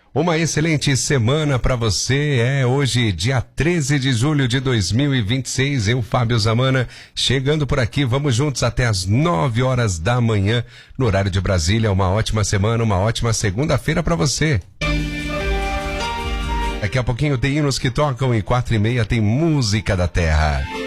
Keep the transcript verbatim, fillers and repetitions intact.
Uma excelente semana para você. É hoje, dia treze de julho de dois mil e vinte e seis. Eu, Fábio Zamana, chegando por aqui. Vamos juntos até as nove horas da manhã, no horário de Brasília. Uma ótima semana, uma ótima segunda-feira para você. Daqui a pouquinho tem hinos que tocam e quatro e meia tem música da terra.